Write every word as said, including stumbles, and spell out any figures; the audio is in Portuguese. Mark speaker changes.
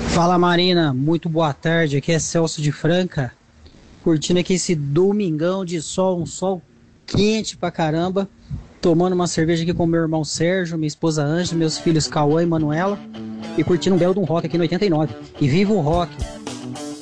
Speaker 1: Fala Marina, muito boa tarde, aqui é Celso de Franca, curtindo aqui esse domingão de sol, um sol quente pra caramba, tomando uma cerveja aqui com meu irmão Sérgio, minha esposa Ângela, meus filhos Cauã e Manuela, e curtindo um belo de um rock aqui no oitenta e nove. E viva o rock!